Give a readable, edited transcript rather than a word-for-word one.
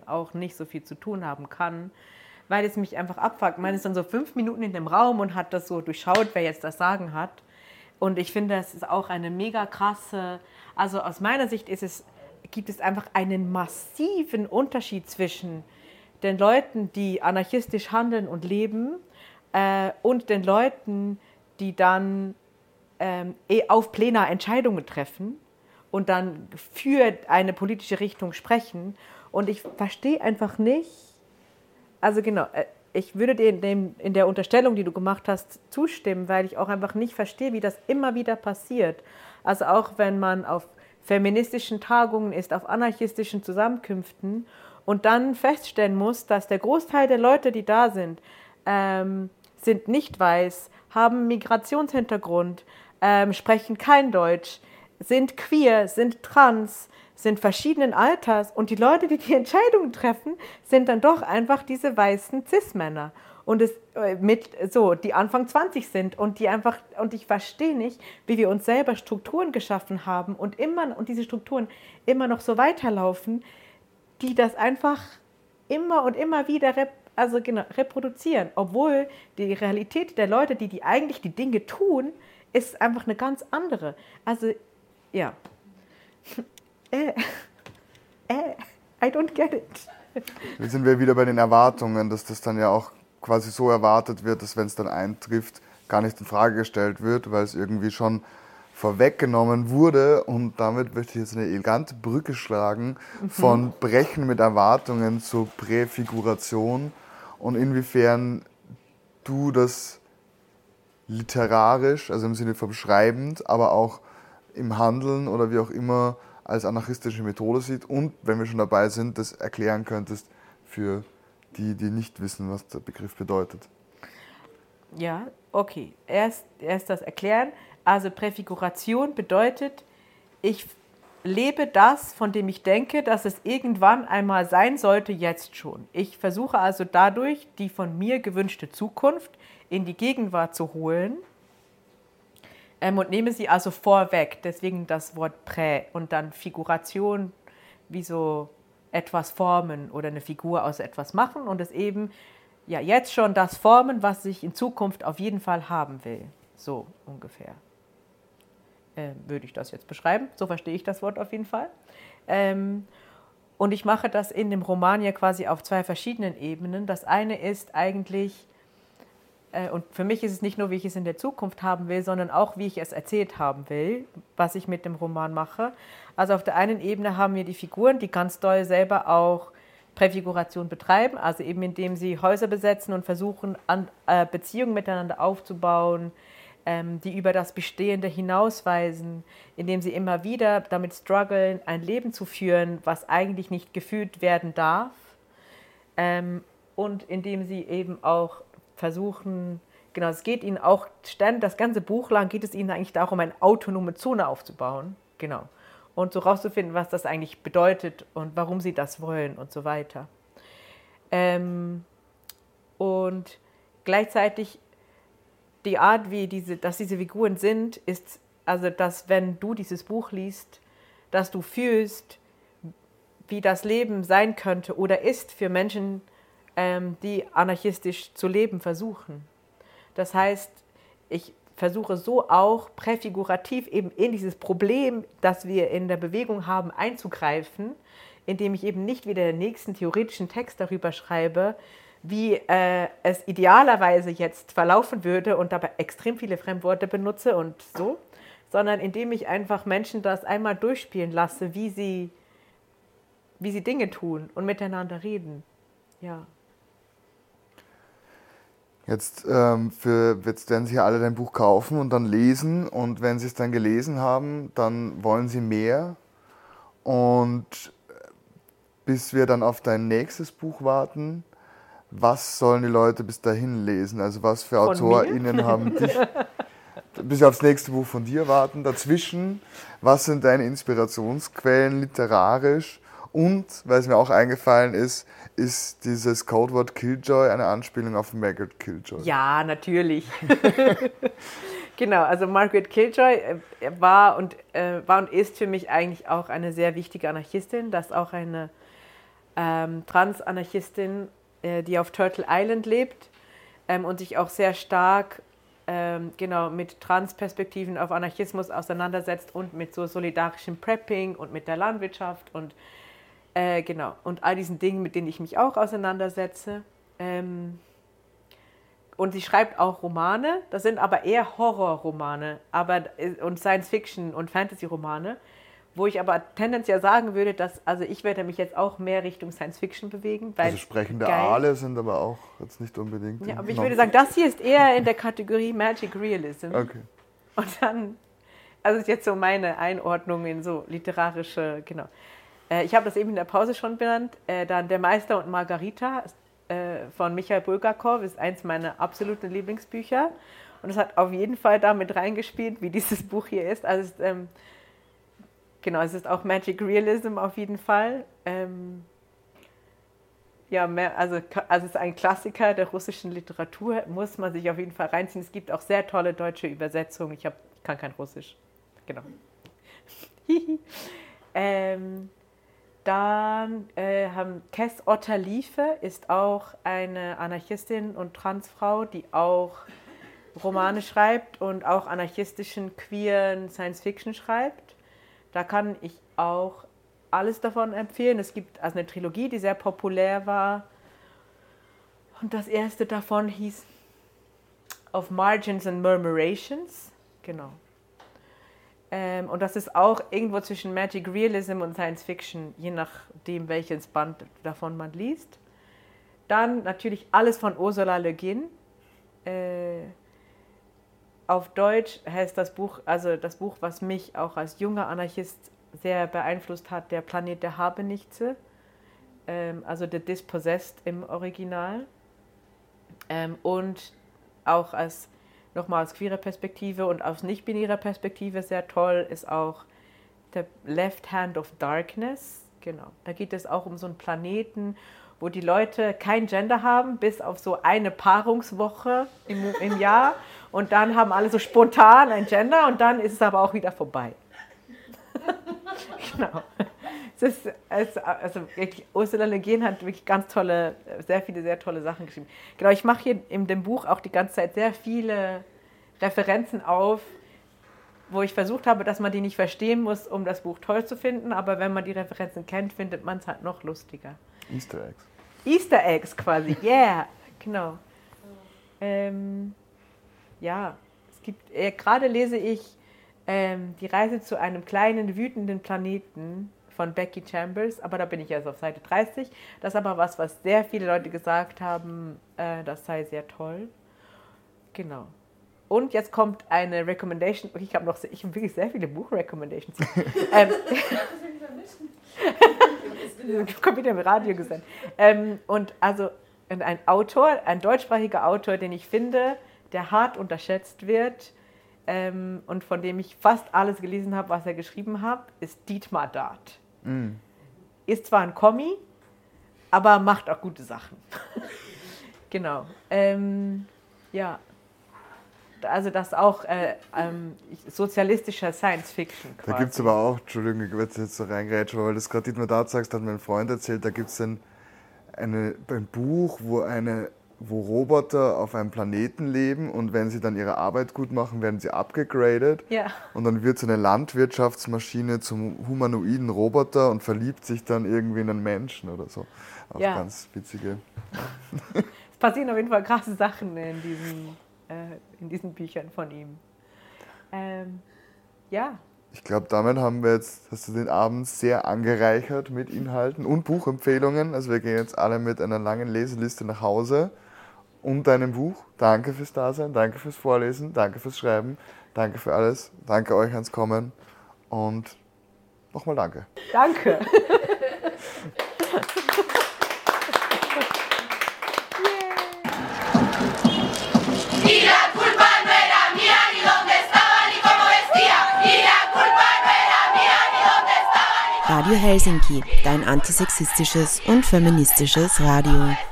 auch nicht so viel zu tun haben kann, weil es mich einfach abfuckt. Man ist dann so 5 Minuten in dem Raum und hat das so durchschaut, wer jetzt das Sagen hat. Und ich finde, das ist auch eine mega krasse, also aus meiner Sicht gibt es einfach einen massiven Unterschied zwischen den Leuten, die anarchistisch handeln und leben, und den Leuten, die dann auf Plena Entscheidungen treffen und dann für eine politische Richtung sprechen. Und ich verstehe einfach nicht, also genau, ich würde dir in der Unterstellung, die du gemacht hast, zustimmen, weil ich auch einfach nicht verstehe, wie das immer wieder passiert. Also auch wenn man auf feministischen Tagungen ist, auf anarchistischen Zusammenkünften und dann feststellen muss, dass der Großteil der Leute, die da sind nicht weiß, haben Migrationshintergrund, sprechen kein Deutsch, sind queer, sind trans, sind verschiedenen Alters und die Leute, die die Entscheidungen treffen, sind dann doch einfach diese weißen Cis-Männer und die Anfang 20 sind und ich verstehe nicht, wie wir uns selber Strukturen geschaffen haben und diese Strukturen immer noch so weiterlaufen, die das einfach immer und immer wieder reproduzieren, obwohl die Realität der Leute, die eigentlich die Dinge tun, ist einfach eine ganz andere. Also, ja. I don't get it. Jetzt sind wir wieder bei den Erwartungen, dass das dann ja auch quasi so erwartet wird, dass wenn es dann eintrifft, gar nicht in Frage gestellt wird, weil es irgendwie schon vorweggenommen wurde. Und damit möchte ich jetzt eine elegante Brücke schlagen von Brechen mit Erwartungen zur Präfiguration und inwiefern du das literarisch, also im Sinne vom Schreibend, aber auch im Handeln oder wie auch immer als anarchistische Methode sieht und, wenn wir schon dabei sind, das erklären könntest für die, die nicht wissen, was der Begriff bedeutet. Ja, okay. Erst das erklären. Also Präfiguration bedeutet, ich lebe das, von dem ich denke, dass es irgendwann einmal sein sollte, jetzt schon. Ich versuche also dadurch, die von mir gewünschte Zukunft in die Gegenwart zu holen und nehme sie also vorweg. Deswegen das Wort Prä und dann Figuration, wie so etwas formen oder eine Figur aus etwas machen und es eben ja jetzt schon das formen, was ich in Zukunft auf jeden Fall haben will. So ungefähr. Würde ich das jetzt beschreiben. So verstehe ich das Wort auf jeden Fall. Und ich mache das in dem Roman ja quasi auf 2 verschiedenen Ebenen. Das eine ist eigentlich, und für mich ist es nicht nur, wie ich es in der Zukunft haben will, sondern auch, wie ich es erzählt haben will, was ich mit dem Roman mache. Also auf der einen Ebene haben wir die Figuren, die ganz doll selber auch Präfiguration betreiben, also eben indem sie Häuser besetzen und versuchen, Beziehungen miteinander aufzubauen, die über das Bestehende hinausweisen, indem sie immer wieder damit strugglen, ein Leben zu führen, was eigentlich nicht geführt werden darf, und indem sie eben auch versuchen, genau, es geht ihnen auch, das ganze Buch lang geht es ihnen eigentlich darum, eine autonome Zone aufzubauen, genau, und so rauszufinden, was das eigentlich bedeutet und warum sie das wollen und so weiter. Und gleichzeitig die Art, dass diese Figuren sind, ist, also dass wenn du dieses Buch liest, dass du fühlst, wie das Leben sein könnte oder ist für Menschen, die anarchistisch zu leben versuchen. Das heißt, ich versuche so auch präfigurativ eben in dieses Problem, das wir in der Bewegung haben, einzugreifen, indem ich eben nicht wieder den nächsten theoretischen Text darüber schreibe, wie es idealerweise jetzt verlaufen würde und dabei extrem viele Fremdworte benutze und so, sondern indem ich einfach Menschen das einmal durchspielen lasse, wie sie Dinge tun und miteinander reden. Ja. Jetzt werden Sie alle dein Buch kaufen und dann lesen und wenn Sie es dann gelesen haben, dann wollen Sie mehr und bis wir dann auf dein nächstes Buch warten, was sollen die Leute bis dahin lesen? Also was für AutorInnen haben dich, bis sie aufs nächste Buch von dir warten? Dazwischen, was sind deine Inspirationsquellen literarisch? Und, weil es mir auch eingefallen ist dieses Codewort Killjoy eine Anspielung auf Margaret Killjoy? Ja, natürlich. Genau, also Margaret Killjoy war und ist für mich eigentlich auch eine sehr wichtige Anarchistin, das auch eine Trans-Anarchistin, die auf Turtle Island lebt und sich auch sehr stark mit Trans-Perspektiven auf Anarchismus auseinandersetzt und mit so solidarischem Prepping und mit der Landwirtschaft und all diesen Dingen, mit denen ich mich auch auseinandersetze. Und sie schreibt auch Romane, das sind aber eher Horrorromane und Science-Fiction- und Fantasy-Romane, wo ich aber tendenziell sagen würde, ich werde mich jetzt auch mehr Richtung Science-Fiction bewegen. Also sprechende Aale sind aber auch jetzt nicht unbedingt... Ja, aber ich würde sagen, das hier ist eher in der Kategorie Magic Realism. Okay. Und dann, also ist jetzt so meine Einordnung in so literarische, genau. Ich habe das eben in der Pause schon benannt, dann Der Meister und Margarita von Michail Bulgakov ist eins meiner absoluten Lieblingsbücher und es hat auf jeden Fall damit reingespielt, wie dieses Buch hier ist. Also es ist auch Magic Realism auf jeden Fall. Es ist ein Klassiker der russischen Literatur, muss man sich auf jeden Fall reinziehen. Es gibt auch sehr tolle deutsche Übersetzungen. Ich kann kein Russisch. Genau. Dann haben Kes Otterliefe ist auch eine Anarchistin und Transfrau, die auch Romane schreibt und auch anarchistischen, queeren Science-Fiction schreibt. Da kann ich auch alles davon empfehlen. Es gibt also eine Trilogie, die sehr populär war. Und das erste davon hieß Of Margins and Murmurations. Genau. Und das ist auch irgendwo zwischen Magic Realism und Science Fiction, je nachdem, welches Band davon man liest. Dann natürlich alles von Ursula Le Guin. Auf Deutsch heißt das Buch, also das Buch, was mich auch als junger Anarchist sehr beeinflusst hat, Der Planet der Habenichtse, also The Dispossessed im Original. Und auch nochmal aus queerer Perspektive und aus nicht-binärer Perspektive sehr toll ist auch The Left Hand of Darkness. Genau, da geht es auch um so einen Planeten, wo die Leute kein Gender haben, bis auf so eine Paarungswoche im Jahr. Und dann haben alle so spontan ein Gender und dann ist es aber auch wieder vorbei. Genau. Also wirklich, Ursula Le Guin hat wirklich sehr viele tolle Sachen geschrieben. Genau, ich mache hier in dem Buch auch die ganze Zeit sehr viele Referenzen auf, wo ich versucht habe, dass man die nicht verstehen muss, um das Buch toll zu finden, aber wenn man die Referenzen kennt, findet man es halt noch lustiger. Easter Eggs. Easter Eggs quasi, yeah, genau. Gerade lese ich Die Reise zu einem kleinen, wütenden Planeten von Becky Chambers, aber da bin ich erst auf Seite 30. Das ist aber was sehr viele Leute gesagt haben, das sei sehr toll. Genau. Und jetzt kommt eine Recommendation. Ich habe wirklich sehr viele Buch-Recommendations. Kommt wieder im Radio gesendet. Und also ein deutschsprachiger Autor, den ich finde, der hart unterschätzt wird und von dem ich fast alles gelesen habe, was er geschrieben hat, ist Dietmar Dart. Mm. Ist zwar ein Kommi, aber macht auch gute Sachen. Genau. Also das auch sozialistischer Science-Fiction quasi. Da gibt es aber auch, Entschuldigung, ich werde jetzt so reingrätschen, weil du das gerade Dietmar Dart sagst, hat mir ein Freund erzählt, da gibt es ein Buch, wo Roboter auf einem Planeten leben und wenn sie dann ihre Arbeit gut machen, werden sie abgegradet. Ja. Und dann wird so eine Landwirtschaftsmaschine zum humanoiden Roboter und verliebt sich dann irgendwie in einen Menschen oder so. Auch ganz witzige. Es passieren auf jeden Fall krasse Sachen in diesen Büchern von ihm. Ich glaube, damit hast du den Abend sehr angereichert mit Inhalten und Buchempfehlungen. Also wir gehen jetzt alle mit einer langen Leseliste nach Hause und deinem Buch. Danke fürs Dasein, danke fürs Vorlesen, danke fürs Schreiben, danke für alles. Danke euch ans Kommen und nochmal danke. Danke. Radio Helsinki, dein antisexistisches und feministisches Radio.